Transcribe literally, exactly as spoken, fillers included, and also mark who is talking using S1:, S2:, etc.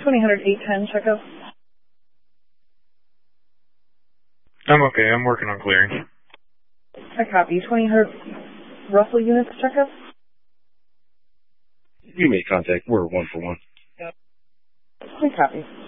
S1: twenty hundred eight ten checkup.
S2: I'm okay. I'm working on clearing.
S1: I copy. twenty hundred Russell units checkup.
S3: You made contact. We're one for one.
S1: I copy.